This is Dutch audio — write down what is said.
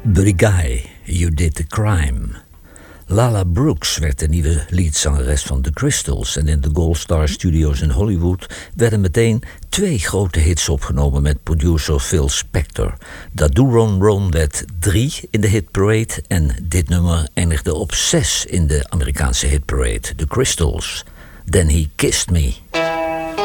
Buddy Guy, You Did the Crime. Lala Brooks werd de nieuwe leadzangeres van The Crystals en in de Gold Star Studios in Hollywood werden meteen 2 grote hits opgenomen met producer Phil Spector. Dat Do Ron Ron werd 3 in de hitparade en dit nummer eindigde op 6 in de Amerikaanse hitparade, The Crystals. Then He Kissed Me.